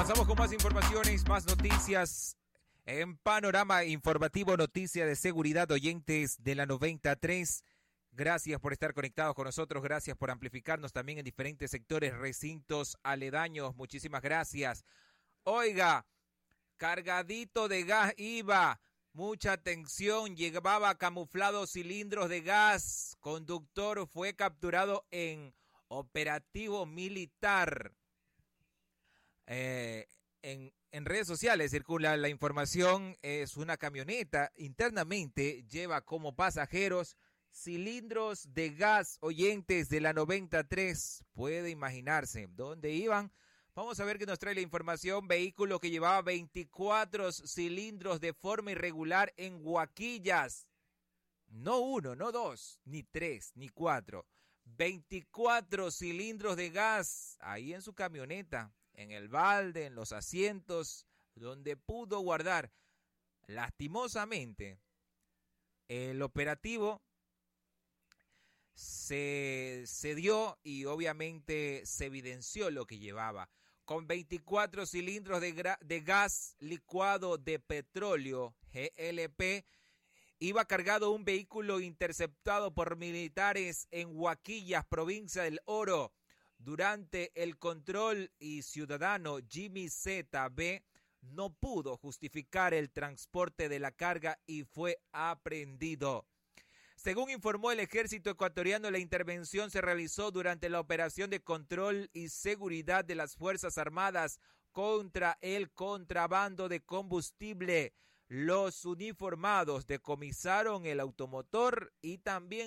Avanzamos con más informaciones, más noticias en Panorama Informativo, noticia de seguridad, oyentes de la 93. Gracias por estar conectados con nosotros, gracias por amplificarnos también en diferentes sectores, recintos aledaños. Muchísimas gracias. Oiga, cargadito de gas iba, mucha atención, llevaba camuflados cilindros de gas. Conductor fue capturado en operativo militar. En redes sociales circula la información, es una camioneta, internamente lleva como pasajeros cilindros de gas, oyentes de la 93, puede imaginarse dónde iban. Vamos a ver qué nos trae la información. Vehículo que llevaba 24 cilindros de forma irregular en Huaquillas. No uno, no dos, ni tres, ni cuatro. 24 cilindros de gas ahí en su camioneta, en el balde, en los asientos, donde pudo guardar. Lastimosamente, el operativo se dio y obviamente se evidenció lo que llevaba. Con 24 cilindros de gas licuado de petróleo, GLP, iba cargado un vehículo interceptado por militares en Huaquillas, provincia del Oro. Durante el control, y ciudadano Jimmy ZB no pudo justificar el transporte de la carga y fue aprehendido. Según informó el ejército ecuatoriano, la intervención se realizó durante la operación de control y seguridad de las Fuerzas Armadas contra el contrabando de combustible. Los uniformados decomisaron el automotor y también